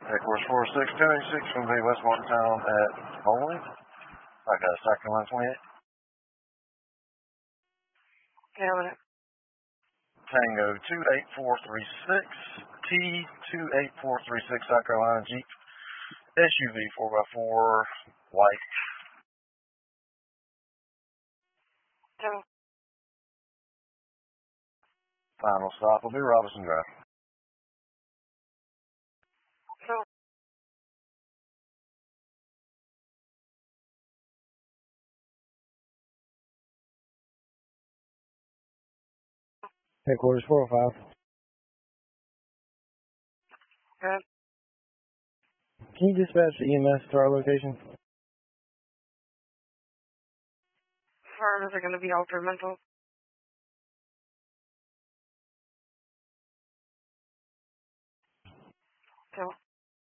Headquarters 46286 from the West Morgantown at Bowling. I got South Carolina 28. Carolina. Tango 28436, T28436, South Carolina Jeep SUV 4x4, white. Tango. Final stop will be Robinson Drive. Tango. Headquarters 405. Good. Can you dispatch the EMS to our location? Firm, is it going to be altered mental? Tango.